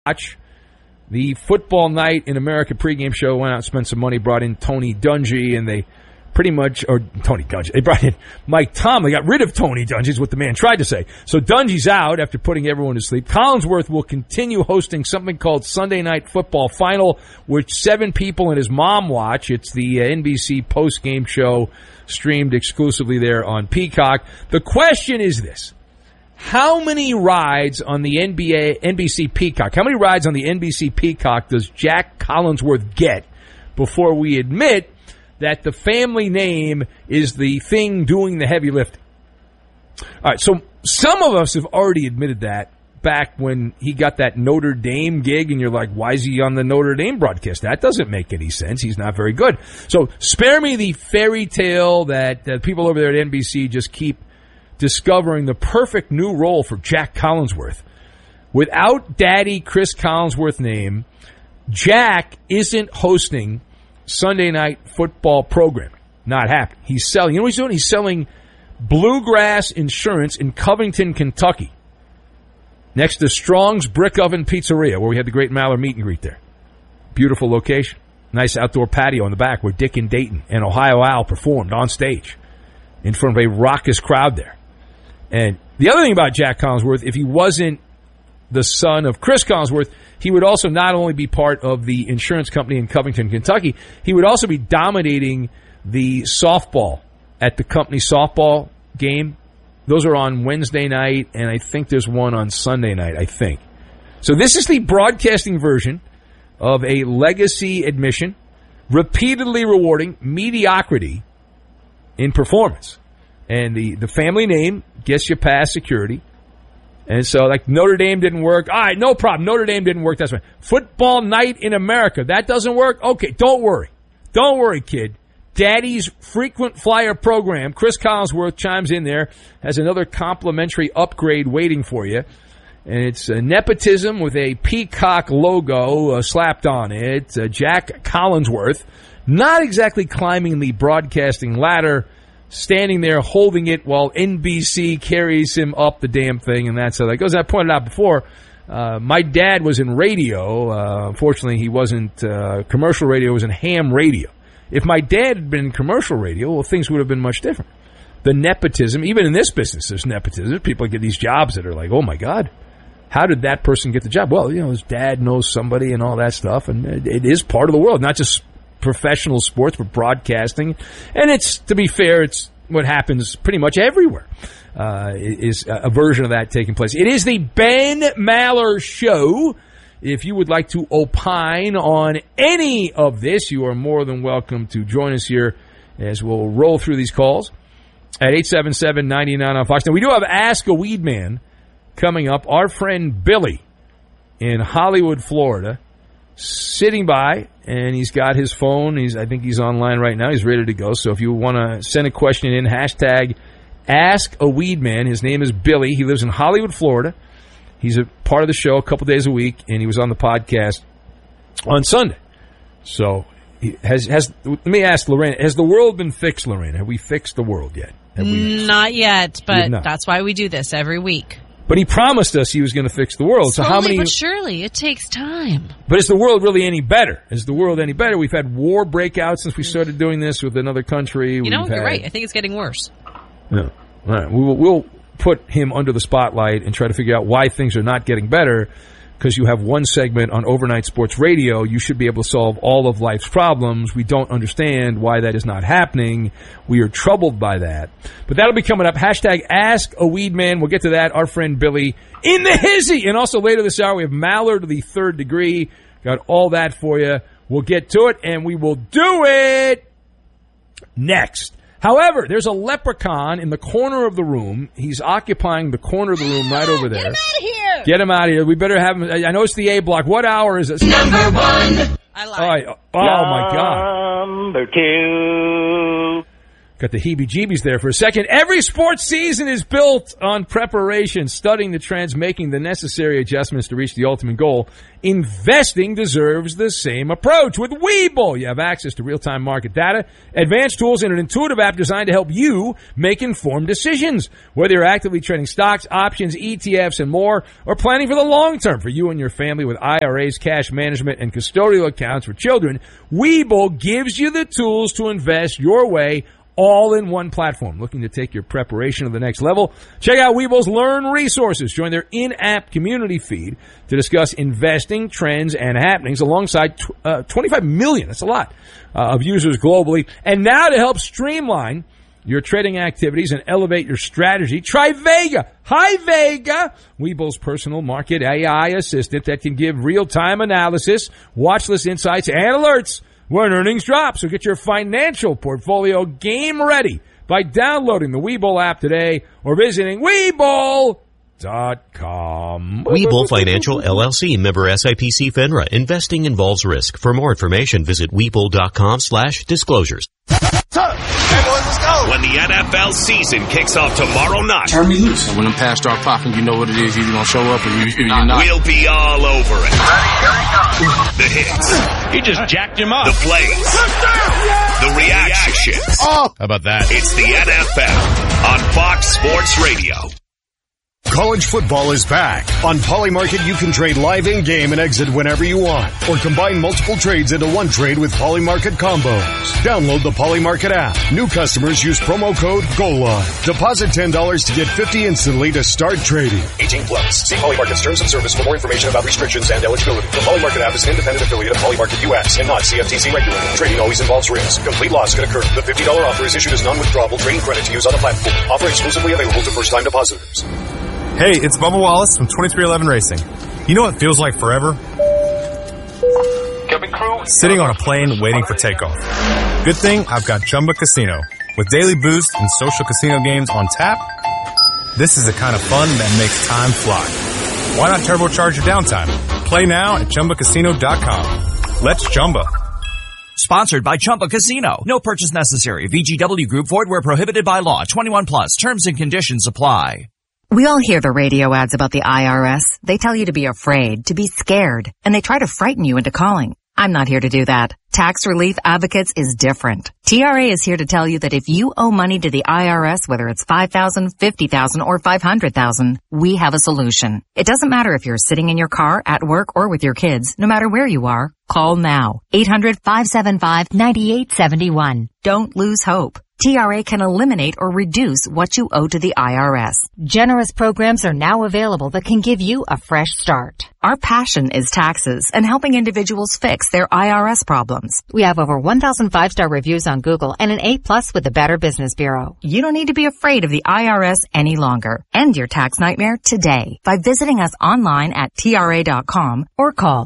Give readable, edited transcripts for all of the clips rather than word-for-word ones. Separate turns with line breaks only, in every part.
watch. The Football Night in America pregame show went out and spent some money, brought in Tony Dungy, and they pretty much, or Tony Dungy, they brought in Mike Tom. They got rid of Tony Dungy, is what the man tried to say. So Dungy's out after putting everyone to sleep. Collinsworth will continue hosting something called Sunday Night Football Final, which 7 people and his mom watch. It's the NBC post-game show streamed exclusively there on Peacock. The question is this. How many rides on the NBC Peacock, how many rides on the NBC Peacock does Jack Collinsworth get before we admit that the family name is the thing doing the heavy lifting? All right, so some of us have already admitted that back when he got that Notre Dame gig, and you're like, why is he on the Notre Dame broadcast? That doesn't make any sense. He's not very good. So spare me the fairy tale that people over there at NBC just keep discovering the perfect new role for Jack Collinsworth. Without Daddy Chris Collinsworth's name, Jack isn't hosting Sunday Night Football programming. Not happening. He's selling, you know what he's doing? He's selling Bluegrass Insurance in Covington, Kentucky, next to Strong's Brick Oven Pizzeria, where we had the great Maller meet and greet there. Beautiful location. Nice outdoor patio in the back where Dick and Dayton and Ohio Al performed on stage in front of a raucous crowd there. And the other thing about Jack Collinsworth, if he wasn't the son of Chris Collinsworth, he would also not only be part of the insurance company in Covington, Kentucky, he would also be dominating the softball at the company softball game. Those are on Wednesday night, and I think there's one on Sunday night, I think. So this is the broadcasting version of a legacy admission, repeatedly rewarding mediocrity in performance. And the family name gets you past security. And so, like, Notre Dame didn't work. All right, no problem. Notre Dame didn't work. That's fine. Football Night in America. That doesn't work? Okay, don't worry. Don't worry, kid. Daddy's frequent flyer program, Chris Collinsworth chimes in there, has another complimentary upgrade waiting for you. And it's nepotism with a peacock logo slapped on it. Jack Collinsworth, not exactly climbing the broadcasting ladder, standing there holding it while NBC carries him up the damn thing, and that's how that goes. I pointed out before, my dad was in radio. Unfortunately, he wasn't commercial radio. He was in ham radio. If my dad had been in commercial radio, well, things would have been much different. The nepotism, even in this business, there's nepotism. People get these jobs that are like, oh, my God, how did that person get the job? Well, you know, his dad knows somebody and all that stuff, and it is part of the world, not just professional sports, but broadcasting. And it's, to be fair, it's what happens pretty much everywhere. Is a version of that taking place. It is the Ben Maller Show. If you would like to opine on any of this, you are more than welcome to join us here as we'll roll through these calls at 877-99 on Fox. Now, we do have Ask a Weed Man coming up. Our friend Billy in Hollywood, Florida, sitting by, and he's got his phone. I think he's online right now. He's ready to go. So if you want to send a question in, hashtag Ask a Weed Man. His name is Billy. He lives in Hollywood, Florida. He's a part of the show a couple days a week, and he was on the podcast on Sunday. So let me ask Lorraine, has the world been fixed, Lorraine? Have we fixed the world yet?
Not yet, but that's why we do this every week.
But he promised us he was going to fix the world.
Slowly,
so how many?
But surely, it takes time.
But is the world really any better? Is the world any better? We've had war breakouts since we started doing this with another country.
You're right. I think it's getting worse.
Yeah. All right. We'll put him under the spotlight and try to figure out why things are not getting better, because you have one segment on Overnight Sports Radio. You should be able to solve all of life's problems. We don't understand why that is not happening. We are troubled by that. But that'll be coming up. Hashtag Ask a Weed Man. We'll get to that. Our friend Billy in the hizzy. And also later this hour, we have Mallard to the third degree. Got all that for you. We'll get to it, and we will do it next. However, there's a leprechaun in the corner of the room. He's occupying the corner of the room right over there.
Get him out of here!
Get him out of here. We better have him. I know it's the A block. What hour is it?
Number one.
I lied.
All right. Oh, my God.
Number two.
Got the heebie-jeebies there for a second. Every sports season is built on preparation, studying the trends, making the necessary adjustments to reach the ultimate goal. Investing deserves the same approach. With Webull, you have access to real-time market data, advanced tools, and an intuitive app designed to help you make informed decisions. Whether you're actively trading stocks, options, ETFs, and more, or planning for the long term for you and your family with IRAs, cash management, and custodial accounts for children, Webull gives you the tools to invest your way, all in one platform. Looking to take your preparation to the next level? Check out Webull's Learn resources. Join their in-app community feed to discuss investing, trends, and happenings alongside 25 million, that's a lot, of users globally. And now to help streamline your trading activities and elevate your strategy, try Vega. Hi, Vega, Webull's personal market AI assistant that can give real-time analysis, watch list insights, and alerts when earnings drop. So get your financial portfolio game ready by downloading the Webull app today or visiting Webull.com.
Webull Financial LLC, member SIPC FINRA. Investing involves risk. For more information, visit Webull.com/disclosures.
When the NFL season kicks off tomorrow night,
turn me loose. And when them pads start popping, you know what it is. You're going to show up or you're not.
We'll be all over it. The hits.
He just jacked him up.
The plays. The reactions.
Oh, how about that?
It's the NFL on Fox Sports Radio.
College football is back. On Polymarket, you can trade live in-game and exit whenever you want, or combine multiple trades into one trade with Polymarket combos. Download the Polymarket app. New customers use promo code GOLIVE. Deposit $10 to get $50 instantly to start trading.
18 plus. See Polymarket's terms of service for more information about restrictions and eligibility. The Polymarket app is an independent affiliate of Polymarket US and not CFTC regulated. Trading always involves risk. Complete loss can occur. The $50 offer is issued as non-withdrawable trading credit to use on the platform. Offer exclusively available to first-time depositors.
Hey, it's Bubba Wallace from 2311 Racing. You know what feels like forever? Sitting on a plane waiting for takeoff. Good thing I've got Chumba Casino. With daily boosts and social casino games on tap, this is the kind of fun that makes time fly. Why not turbocharge your downtime? Play now at ChumbaCasino.com. Let's Chumba.
Sponsored by Chumba Casino. No purchase necessary. VGW Group. Void where prohibited by law. 21 plus. Terms and conditions apply.
We all hear the radio ads about the IRS. They tell you to be afraid, to be scared, and they try to frighten you into calling. I'm not here to do that. Tax Relief Advocates is different. TRA is here to tell you that if you owe money to the IRS, whether it's $5,000, $50,000, or $500,000, we have a solution. It doesn't matter if you're sitting in your car, at work, or with your kids. No matter where you are, call now. 800-575-9871. Don't lose hope. TRA can eliminate or reduce what you owe to the IRS.
Generous programs are now available that can give you a fresh start.
Our passion is taxes and helping individuals fix their IRS problems.
We have over 1,000 5-star reviews on Google and an A+ with the Better Business Bureau.
You don't need to be afraid of the IRS any longer. End your tax nightmare today by visiting us online at TRA.com or call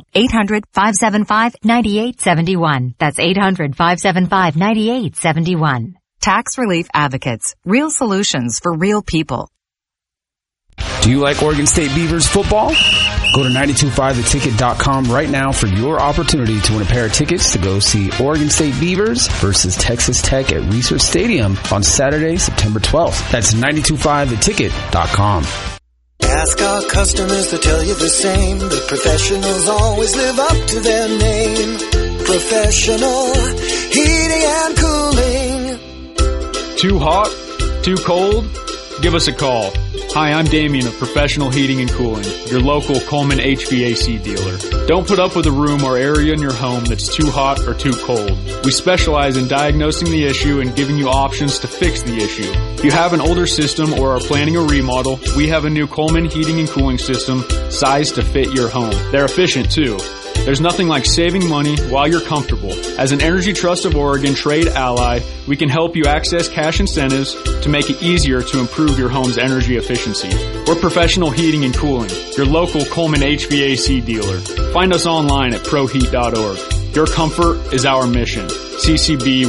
800-575-9871. That's 800-575-9871. Tax Relief Advocates. Real solutions for real people.
Do you like Oregon State Beavers football? Go to 925theticket.com right now for your opportunity to win a pair of tickets to go see Oregon State Beavers versus Texas Tech at Research Stadium on Saturday, September 12th. That's 925theticket.com.
Ask our customers to tell you the same. The professionals always live up to their name. Professional heating and cooling.
Too hot? Too cold? Give us a call. Hi, I'm Damien of Professional Heating and Cooling, your local Coleman HVAC dealer. Don't put up with a room or area in your home that's too hot or too cold. We specialize in diagnosing the issue and giving you options to fix the issue. If you have an older system or are planning a remodel, we have a new Coleman Heating and Cooling system sized to fit your home. They're efficient too. There's nothing like saving money while you're comfortable. As an Energy Trust of Oregon trade ally, we can help you access cash incentives to make it easier to improve your home's energy efficiency. We're Professional Heating and Cooling, your local Coleman HVAC dealer. Find us online at proheat.org. Your comfort is our mission. CCB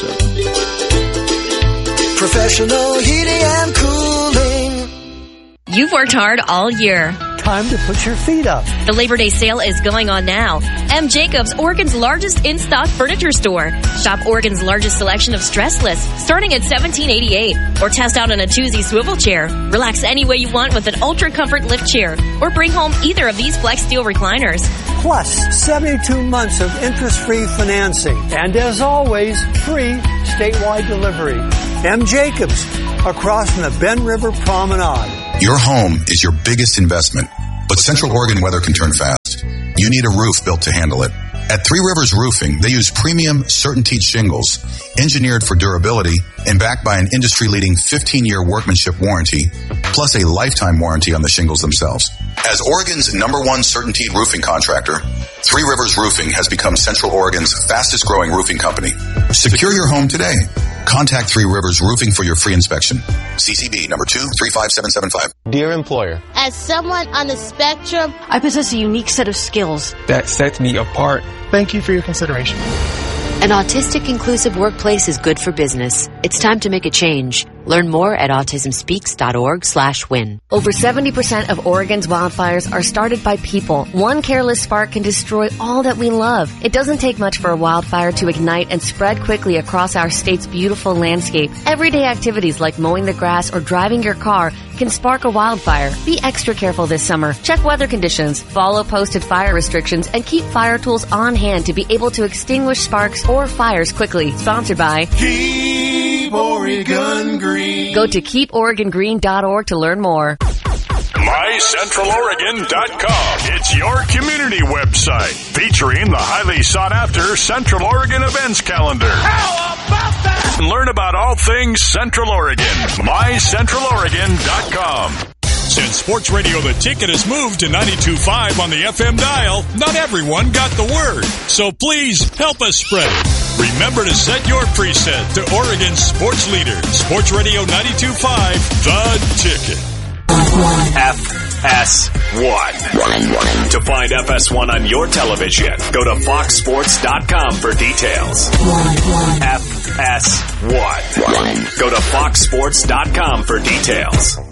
172747.
Professional Heating and Cooling.
You've worked hard all year.
Time to put your feet up.
The Labor Day sale is going on now. M. Jacobs, Oregon's largest in-stock furniture store. Shop Oregon's largest selection of stressless, starting at $17.88. Or test out an Atuzzi swivel chair. Relax any way you want with an Ultra Comfort lift chair. Or bring home either of these Flex Steel recliners.
Plus, 72 months of interest-free financing. And as always, free statewide delivery. M. Jacobs, across from the Bend River Promenade.
Your home is your biggest investment, but Central Oregon weather can turn fast. You need a roof built to handle it. At Three Rivers Roofing, they use premium CertainTeed shingles, engineered for durability and backed by an industry-leading 15-year workmanship warranty, plus a lifetime warranty on the shingles themselves. As Oregon's #1 CertainTeed roofing contractor, Three Rivers Roofing has become Central Oregon's fastest-growing roofing company. Secure your home today. Contact Three Rivers Roofing for your free inspection. CCB number 235775.
Dear employer,
as someone on the spectrum,
I possess a unique set of skills
that set me apart. Thank you for your consideration.
An autistic inclusive workplace is good for business. It's time to make a change. Learn more at autismspeaks.org/win.
Over 70% of Oregon's wildfires are started by people. One careless spark can destroy all that we love. It doesn't take much for a wildfire to ignite and spread quickly across our state's beautiful landscape. Everyday activities like mowing the grass or driving your car can spark a wildfire. Be extra careful this summer. Check weather conditions, follow posted fire restrictions, and keep fire tools on hand to be able to extinguish sparks or fires quickly. Sponsored by
Keep Oregon Green.
Go to keeporegongreen.org to learn more.
MyCentralOregon.com. It's your community website featuring the highly sought after Central Oregon events calendar. How about that? Learn about all things Central Oregon. MyCentralOregon.com. Since Sports Radio The Ticket has moved to 92.5 on the FM dial, not everyone got the word. So please help us spread it. Remember to set your preset to Oregon's sports leader, Sports Radio 92.5, The Ticket.
FS1. To find FS1 on your television, go to foxsports.com for details. FS1. Go to foxsports.com for details.